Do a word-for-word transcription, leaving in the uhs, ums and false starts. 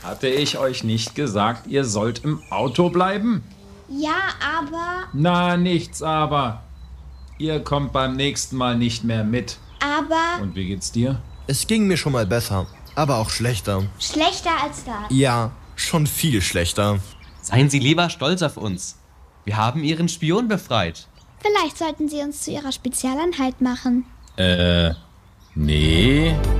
Hatte ich euch nicht gesagt, ihr sollt im Auto bleiben? Ja, aber... Na, nichts aber. Ihr kommt beim nächsten Mal nicht mehr mit. Aber... Und wie geht's dir? Es ging mir schon mal besser, aber auch schlechter. Schlechter als das. Ja, schon viel schlechter. Seien Sie lieber stolz auf uns. Wir haben Ihren Spion befreit. Vielleicht sollten Sie uns zu Ihrer Spezialeinheit machen. Äh, nee.